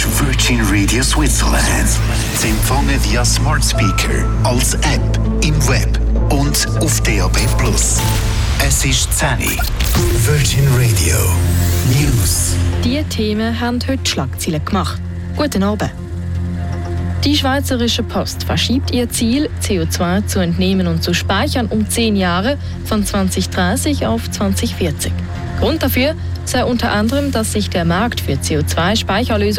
ist Virgin Radio Switzerland. Zu empfangen via Smart Speaker, als App, im Web und auf DAB+. Es ist 10 Uhr. Virgin Radio News. Diese Themen haben heute Schlagzeilen gemacht. Guten Abend. Die Schweizerische Post verschiebt ihr Ziel, CO2 zu entnehmen und zu speichern, um 10 Jahre, von 2030 auf 2040. Grund dafür sei unter anderem, dass sich der Markt für CO2-Speicherlösungen